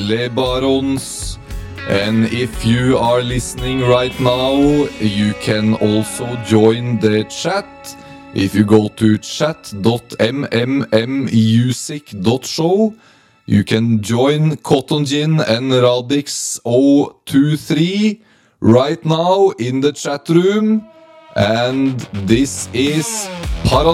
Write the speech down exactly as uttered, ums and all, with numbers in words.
Les Barons. And if you are listening right now, you can also join the chat. If you go to chat dot m m m music dot show, you can join Cotton Gin and Radix zero two three right now in the chat room. And this is Paranoia.